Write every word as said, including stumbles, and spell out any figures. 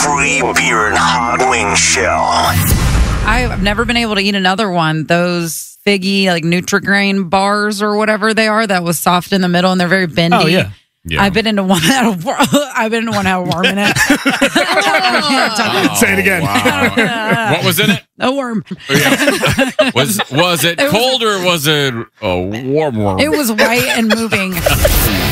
free beer and hot wing shell. I've never been able to eat another one. Those figgy, like Nutri-Grain bars or whatever they are, that was soft in the middle and they're very bendy. Oh, yeah. Yeah. I've been into one that I've been into one that had a worm in it. Oh, Say it again. Wow. What was in it? A worm. Yeah. Was was it, It was- cold or was it a warm worm? It was white and moving.